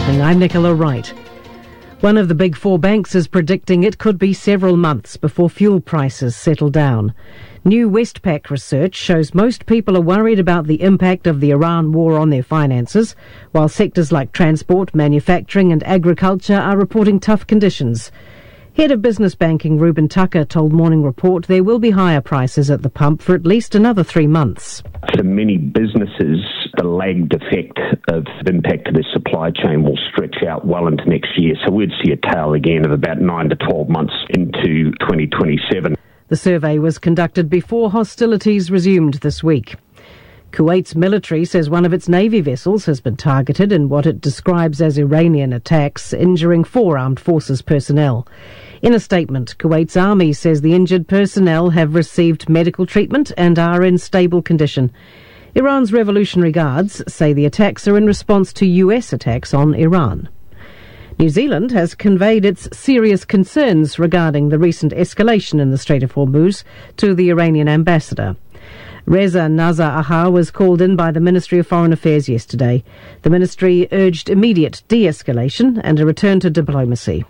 evening, I'm Nicola Wright. One of the big four banks is predicting it could be several months before fuel prices settle down. New Westpac research shows most people are worried about the impact of the Iran war on their finances, while sectors like transport, manufacturing and agriculture are reporting tough conditions. Head of Business Banking Ruben Tucker told Morning Report there will be higher prices at the pump for at least another 3 months. For many businesses, the lagged effect of the impact of their supply chain will stretch out well into next year. So we'd see a tail again of about 9 to 12 months into 2027. The survey was conducted before hostilities resumed this week. Kuwait's military says one of its navy vessels has been targeted in what it describes as Iranian attacks, injuring 4 armed forces personnel. In a statement, Kuwait's army says the injured personnel have received medical treatment and are in stable condition. Iran's Revolutionary Guards say the attacks are in response to US attacks on Iran. New Zealand has conveyed its serious concerns regarding the recent escalation in the Strait of Hormuz to the Iranian ambassador. Reza Nazar Aha was called in by the Ministry of Foreign Affairs yesterday. The ministry urged immediate de-escalation and a return to diplomacy.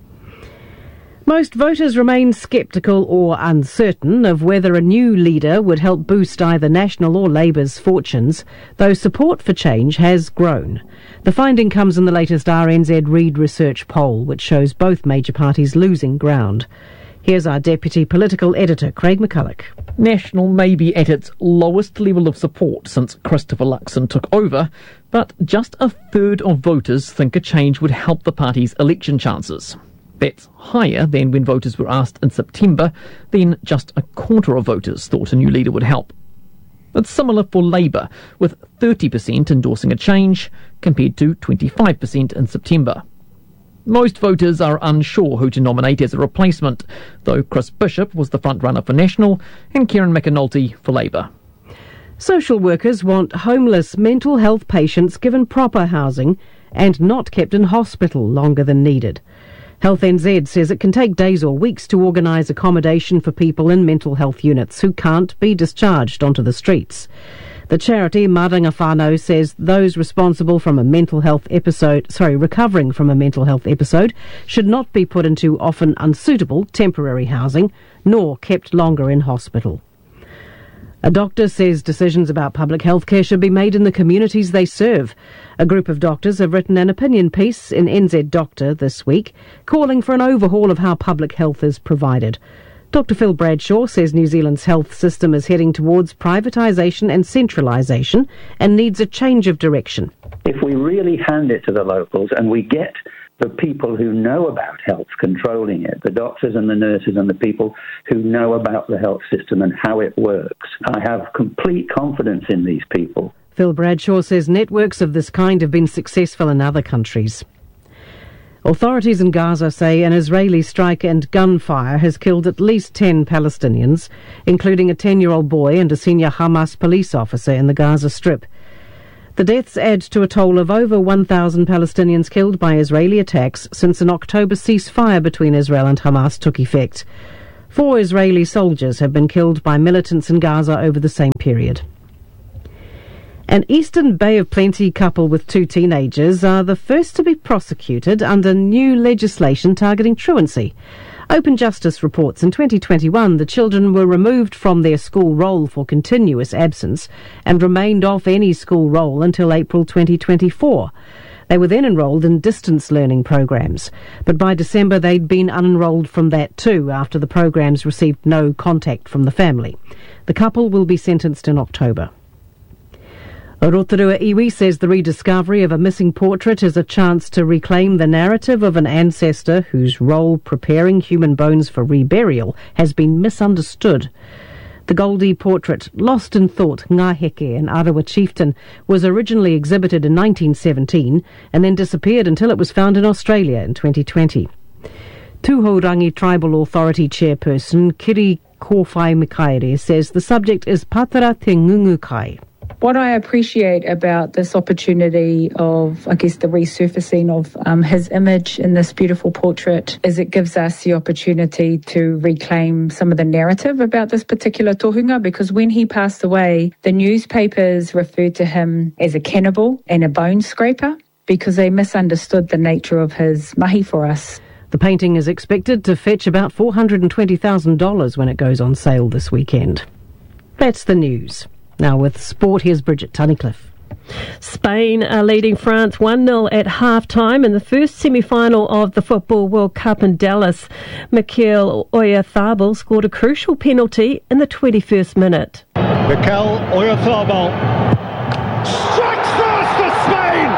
Most voters remain sceptical or uncertain of whether a new leader would help boost either National or Labour's fortunes, though support for change has grown. The finding comes in the latest RNZ Reid research poll, which shows both major parties losing ground. Here's our Deputy Political Editor, Craig McCulloch. National may be at its lowest level of support since Christopher Luxon took over, but just a third of voters think a change would help the party's election chances. That's higher than when voters were asked in September, then just a quarter of voters thought a new leader would help. It's similar for Labour, with 30% endorsing a change compared to 25% in September. Most voters are unsure who to nominate as a replacement, though Chris Bishop was the front-runner for National and Kieran McAnulty for Labour. Social workers want homeless mental health patients given proper housing and not kept in hospital longer than needed. Health NZ says it can take days or weeks to organise accommodation for people in mental health units who can't be discharged onto the streets. The charity Maranga Whānau says those responsible from a mental health recovering from a mental health episode should not be put into often unsuitable temporary housing, nor kept longer in hospital. A doctor says decisions about public health care should be made in the communities they serve. A group of doctors have written an opinion piece in NZ Doctor this week, calling for an overhaul of how public health is provided. Dr Phil Bradshaw says New Zealand's health system is heading towards privatisation and centralisation and needs a change of direction. If we really hand it to the locals and we get the people who know about health controlling it, the doctors and the nurses and the people who know about the health system and how it works, I have complete confidence in these people. Phil Bradshaw says networks of this kind have been successful in other countries. Authorities in Gaza say an Israeli strike and gunfire has killed at least 10 Palestinians, including a 10-year-old boy and a senior Hamas police officer in the Gaza Strip. The deaths add to a toll of over 1,000 Palestinians killed by Israeli attacks since an October ceasefire between Israel and Hamas took effect. 4 Israeli soldiers have been killed by militants in Gaza over the same period. An Eastern Bay of Plenty couple with 2 teenagers are the first to be prosecuted under new legislation targeting truancy. Open Justice reports in 2021 the children were removed from their school roll for continuous absence and remained off any school roll until April 2024. They were then enrolled in distance learning programs, but by December they'd been unenrolled from that too after the programs received no contact from the family. The couple will be sentenced in October. Rotorua Iwi says the rediscovery of a missing portrait is a chance to reclaim the narrative of an ancestor whose role preparing human bones for reburial has been misunderstood. The Goldie portrait, lost in thought, Ngā Heke, an Arawa chieftain, was originally exhibited in 1917 and then disappeared until it was found in Australia in 2020. Tūhorangi Tribal Authority chairperson Kiri Kōwhai Mikaere says the subject is Patara Te Ngungu Kai. What I appreciate about this opportunity of, the resurfacing of his image in this beautiful portrait is it gives us the opportunity to reclaim some of the narrative about this particular tohunga, because when he passed away, the newspapers referred to him as a cannibal and a bone scraper. because they misunderstood the nature of his mahi for us. The painting is expected to fetch about $420,000 when it goes on sale this weekend. That's the news. Now with sport, here's Bridget Tunnicliffe. Spain are leading France 1-0 at half-time in the first semi-final of the Football World Cup in Dallas. Mikel Oyarzabal scored a crucial penalty in the 21st minute. Mikel Oyarzabal strikes first for Spain!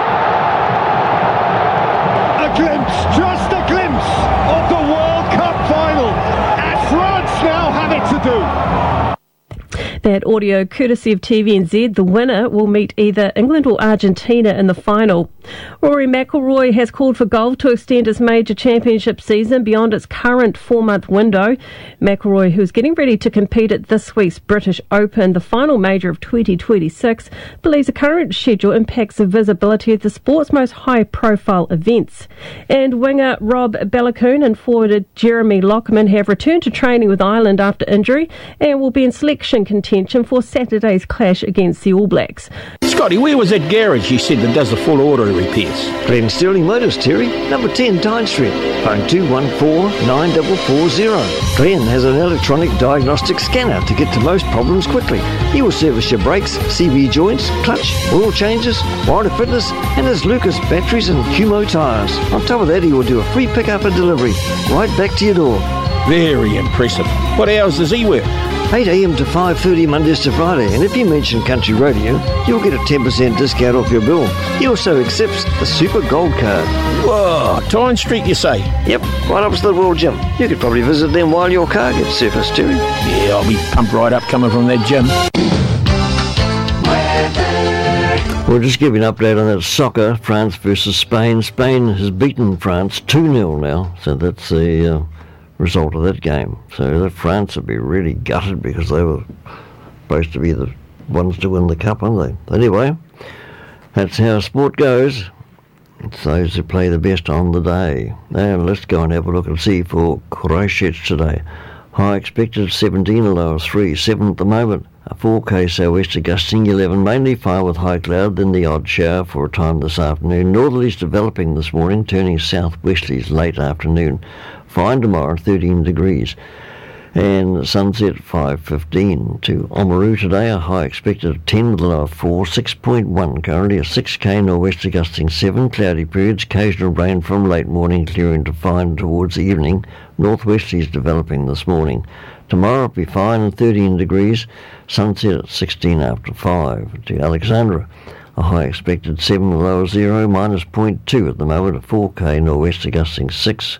A glimpse, just a glimpse of the World Cup final, and France now have it to do. That audio courtesy of TVNZ. The winner will meet either England or Argentina in the final. Rory McIlroy has called for golf to extend its major championship season beyond its current 4-month window. McIlroy, who's getting ready to compete at this week's British Open, the final major of 2026, believes the current schedule impacts the visibility of the sport's most high-profile events. And winger Rob Baloucoune and forward Jeremy Loughman have returned to training with Ireland after injury and will be in selection contention for Saturday's clash against the All Blacks. Scotty, where was that garage you said that does the full auto repairs? Glen Sterling Motors, Terry, number 10 Tyne Street, phone 214 9440. Glen has an electronic diagnostic scanner to get to most problems quickly. He will service your brakes, CV joints, clutch, oil changes, warranty fitness, and his Lucas batteries and Cumo tyres. On top of that, he will do a free pickup and delivery right back to your door. Very impressive. What hours does he work? 8 a.m. to 5:30 Mondays to Friday, and if you mention Country Radio, you'll get a 10% discount off your bill. He also accepts the Super Gold Card. Whoa, Tyne Street you say? Yep, right opposite the World Gym. You could probably visit them while your car gets serviced, Terry. Yeah, I'll be pumped right up coming from that gym. We'll just give you an update on that soccer, France versus Spain. Spain has beaten France 2-0 now, so that's the result of that game. So France would be really gutted because they were supposed to be the ones to win the cup, aren't they? Anyway, that's how sport goes. It's those who play the best on the day. Now let's go and have a look and see for Christchurch today. High expected 17, a low of 3, 7 at the moment. A 4K sou'wester gusting 11, mainly fine with high cloud, then the odd shower for a time this afternoon. Northerlies developing this morning, turning southwesterlies late afternoon. Fine tomorrow, 13 degrees. And sunset 5:15 to Oamaru today. A high expected of 10 with a low of 4, 6.1 currently. A 6K nor'wester gusting 7, cloudy periods, occasional rain from late morning, clearing to fine towards the evening. Northwesterlies developing this morning. Tomorrow it'll be fine and 13 degrees. Sunset at 16 after 5 to Alexandra. A high expected 7 with a low of 0, minus 0.2 at the moment. A 4K nor'wester gusting 6.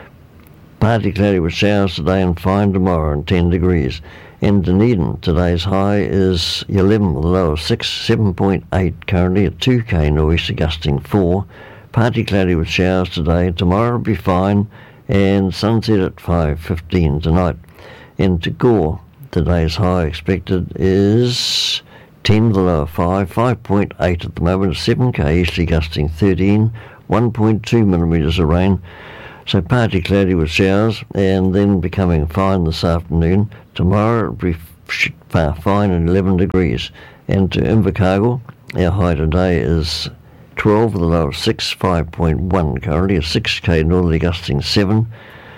Partly cloudy with showers today and fine tomorrow and 10 degrees. In Dunedin, today's high is 11 with a low of 6, 7.8 currently. A 2K nor'wester gusting 4. Partly cloudy with showers today. Tomorrow will be fine and sunset at 5:15 tonight. In Gore, today's high expected is 10 with a low of 5, 5.8 at the moment. A 7K easterly gusting 13, 1.2 millimetres of rain. So partly cloudy with showers and then becoming fine this afternoon. Tomorrow it'll be fine and 11 degrees. And to Invercargill, our high today is 12 with a low of 6, 5.1 currently. A 6K northerly gusting 7.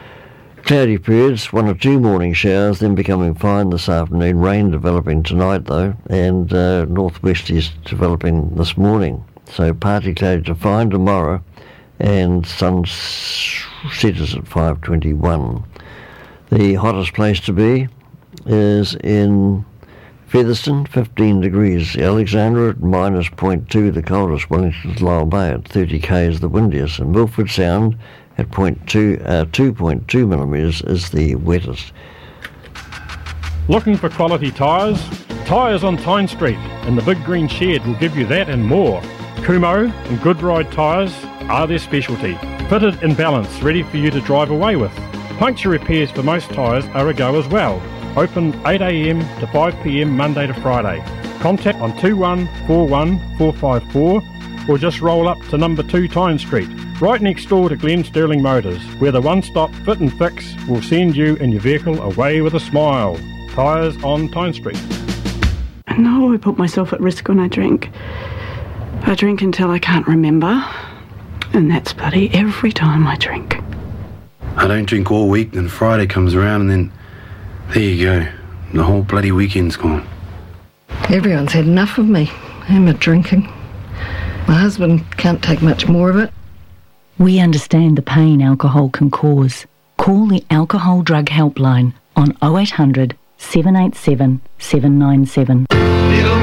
Cloudy periods, 1 or 2 morning showers, then becoming fine this afternoon. Rain developing tonight though, and northwesterlies developing this morning. So partly cloudy to fine tomorrow, and sun sets at 5:21. The hottest place to be is in Featherston, 15 degrees. Alexandra at minus 0.2, the coldest. Wellington's Lower Bay at 30 k's, the windiest. And Milford Sound at 2.2 millimetres is the wettest. Looking for quality tyres? Tyres on Tyne Street and the Big Green Shed will give you that and more. Kumho and Goodride tyres are their specialty. Fitted in balance, ready for you to drive away with. Puncture repairs for most tyres are a go as well. Open 8 a.m. to 5 p.m. Monday to Friday. Contact on 2141 454 or just roll up to number 2 Tyne Street, right next door to Glen Sterling Motors, where the one-stop fit and fix will send you and your vehicle away with a smile. Tyres on Tyne Street. I know I put myself at risk when I drink. I drink until I can't remember, and that's bloody every time I drink. I don't drink all week, then Friday comes around and then there you go. The whole bloody weekend's gone. Everyone's had enough of me and my drinking. My husband can't take much more of it. We understand the pain alcohol can cause. Call the Alcohol Drug Helpline on 0800 787 797.